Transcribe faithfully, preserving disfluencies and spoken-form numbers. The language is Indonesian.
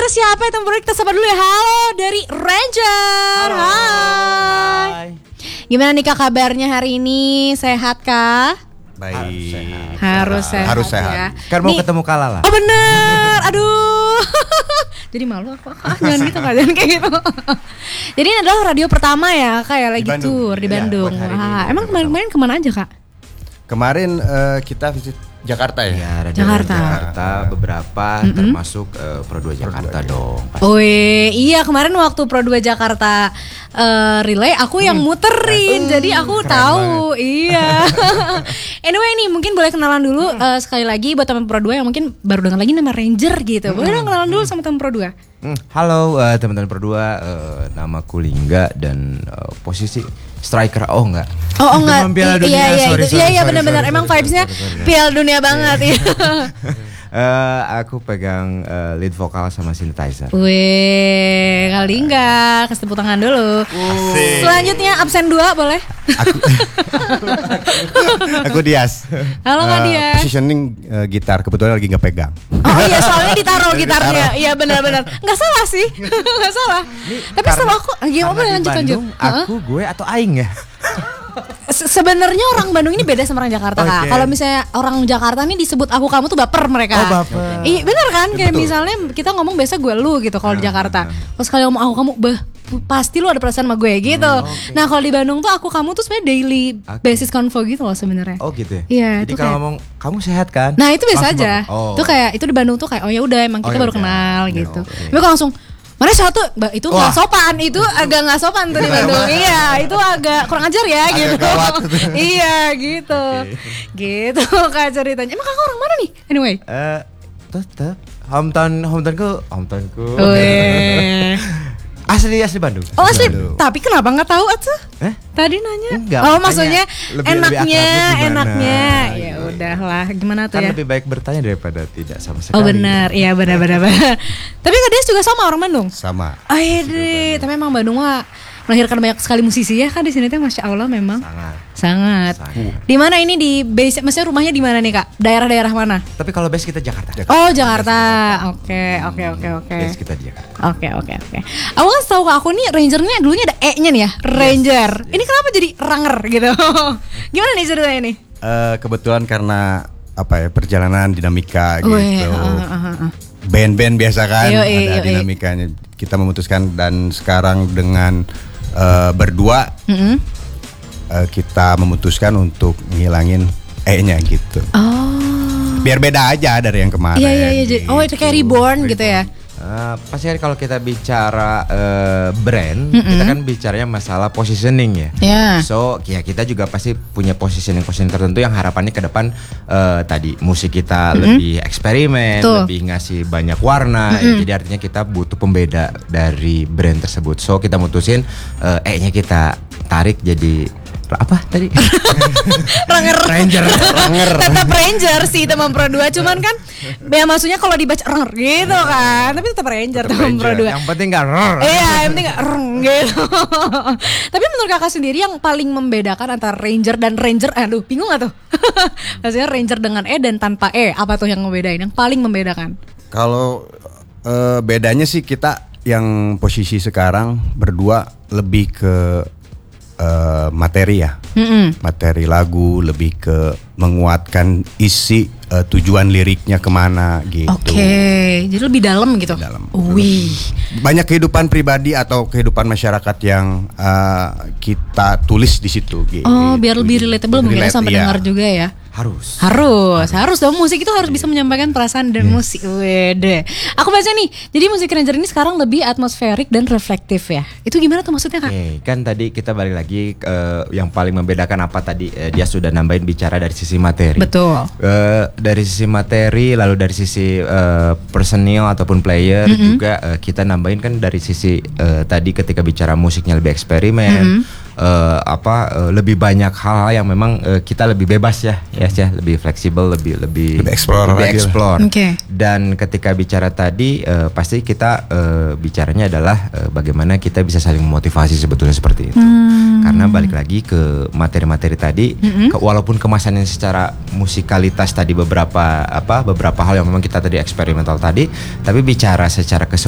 siapa yang tempoh kita sapa dulu ya. Halo dari Ranger. Halo. Hai. Hai. Gimana nih Kak kabarnya hari ini? Sehat kah? Baik. Harus sehat. Harus sehat. Harus sehat. Ya. Kan mau Nih- ketemu Kala lah. Oh bener. Aduh. Jadi malu aku. Ah, jangan gitu Kak, jangan kayak gitu. Jadi ini adalah radio pertama ya Kak ya lagi Di Bandung. tour di Iya, Bandung. buat hari ini. Wah, emang kemarin-kemarin kemana aja Kak? Kemarin eh, kita visit Jakarta ya. Iya, ada Jakarta. dari Jakarta beberapa termasuk eh, Pro dua Jakarta dong. Pasti. Oh iya kemarin waktu Pro dua Jakarta eh, relay aku yang muterin, jadi aku tahu. Iya. Anyway nih mungkin boleh kenalan dulu eh, sekali lagi buat teman Pro dua yang mungkin baru dengar lagi nama Ranger gitu. Boleh dong kenalan dulu sama teman Pro dua. Hmm, halo eh, teman-teman Pro dua, eh, namaku Lingga dan eh, posisi striker. Oh enggak. Oh, oh enggak. Demam Piala I- Dunia. Iya iya Sorry, itu. sorry, Iya iya sorry, benar-benar sorry, emang sorry, vibes-nya sorry, sorry. Piala Dunia banget iya. Eh, aku pegang eh, lead vokal sama synthesizer. Wih, kali enggak, kasih tepuk tangan dulu. Selanjutnya absen dua boleh? Aku Dias. Halo Kak Eh, Dias. Positioning eh, gitar kebetulan lagi nggak pegang. Oh iya soalnya ditaruh gitarnya. Iya benar-benar. Enggak salah sih. Enggak salah. Tapi Karena- setelah aku gimana karena boleh di lanjut lanjut. Bandung, aku, gue atau Aing ya. Se- Sebenarnya orang Bandung ini beda sama orang Jakarta Kak. Oke. Kalau misalnya orang Jakarta nih disebut aku kamu tuh baper mereka. Oh, baper. Iya benar kan? Kayak Betul. misalnya kita ngomong biasa gue lu gitu kalau di Jakarta. Terus kalau ngomong aku kamu bah pasti lu ada perasaan sama gue gitu. Nah kalau di Bandung tuh aku kamu tuh sebenarnya daily Oke. basis convo gitu loh sebenarnya. Oh gitu ya. Iya, Jadi itu kalau kayak- ngomong kamu sehat kan? Nah itu biasa Langsung aja. baper. Oh. Itu kayak itu di Bandung tuh kayak oh ya udah emang Oh, kita ya baru udah. kenal Ya, gitu. oke. Tapi kalau langsung mana satu, Mbak, itu nggak Wah. sopan, itu agak nggak sopan tuh di Bandung. Iya, itu agak kurang ajar ya Agak gitu. gawat. Iya gitu, gitu kak ceritanya. Emang kakak orang mana nih? Anyway. Eh, tetap hometown hometownku hometownku. Weh. asli asli Bandung. Oh asli, Bandung. tapi kenapa nggak tahu atuh? Eh? Tadi nanya. Enggak, oh makanya maksudnya lebih- lebih enaknya, akrabnya gimana? enaknya. Ya Gitu. udahlah, gimana tuh Kan ya? lebih baik bertanya daripada tidak sama sekali. Oh benar, iya benar-benar. Tapi Kak Des juga sama orang Bandung. Sama. Aduh, tapi emang Bandung mah melahirkan banyak sekali musisi ya kan di sini tuh masya Allah memang Sangat. sangat. Sangat. Di mana ini di base, maksudnya rumahnya di mana nih Kak? Daerah-daerah mana? Tapi kalau base kita Jakarta. Oh Jakarta. Oke oke oke oke. Base kita di Jakarta. Oke oke oke. Aku kan tahu Kak aku nih Rangernya dulunya ada E-nya nih ya, Ranger. Ini kenapa jadi Ranger gitu? Gimana nih ceritanya nih? Eh, kebetulan karena apa ya perjalanan dinamika gitu. Weh, ah, ah, ah, ah. Band-band biasa kan Yoi, ada yoi. dinamikanya. Kita memutuskan dan sekarang dengan eh, berdua Mm-mm. eh, kita memutuskan untuk ngilangin E-nya gitu. Oh. Biar beda aja dari yang kemarin. Iya iya iya. jadi- Oh itu kayak reborn gitu ya? Eh, pasti kan kalau kita bicara eh, brand, kita kan bicaranya masalah positioning ya. Ya. So ya kita juga pasti punya positioning positioning tertentu yang harapannya ke depan eh, tadi musik kita lebih eksperimen, Betul. lebih ngasih banyak warna. Ya, jadi artinya kita butuh pembeda dari brand tersebut. So kita mutusin eh, E-nya kita tarik jadi apa tadi? Ranger. Ranger. Tetap Ranger sih teman Pro dua, cuman kan ya maksudnya kalau dibaca Ranger gitu kan, tapi tetap Ranger teman Pro dua. Yang penting nggak rrr. Iya, yang penting gak reng gitu. Tapi menurut kakak sendiri yang paling membedakan antara Ranger dan Ranger, aduh bingung gak tuh? Maksudnya Ranger dengan E dan tanpa E, apa tuh yang ngebedain? Yang paling membedakan? Kalau eh, bedanya sih kita yang posisi sekarang berdua lebih ke eh, materi ya, Mm-mm. materi lagu lebih ke menguatkan isi eh, tujuan liriknya kemana gitu. Oke, jadi lebih dalam gitu. Dalam. Wih. Banyak kehidupan pribadi atau kehidupan masyarakat yang eh, kita tulis di situ. Gitu. Oh, biar lebih relatable mungkin ya Relate, sama iya. pendengar juga ya. Harus. Harus, harus dong, musik itu harus bisa menyampaikan perasaan dan musik. Wede. Aku baca nih. Jadi musik Ranger ini sekarang lebih atmosferik dan reflektif ya. Itu gimana tuh maksudnya Kak? Oke, kan tadi kita balik lagi ke yang paling membedakan apa tadi eh, dia sudah nambahin bicara dari sisi materi. Betul. Eh, dari sisi materi, lalu dari sisi eh, personil ataupun player juga eh, kita nambahin kan dari sisi eh, tadi ketika bicara musiknya lebih eksperimen, eh, apa eh, lebih banyak hal yang memang eh, kita lebih bebas ya, ya ya lebih fleksibel, lebih lebih Lebih explore lebih lagi lah. explore. Oke. Dan ketika bicara tadi eh, pasti kita eh, bicaranya adalah eh, bagaimana kita bisa saling memotivasi sebetulnya seperti itu. Karena balik lagi ke materi-materi tadi, ke- walaupun kemasannya secara musikalitas tadi beberapa apa beberapa hal yang memang kita tadi eksperimental tadi, tapi bicara secara keseluruhan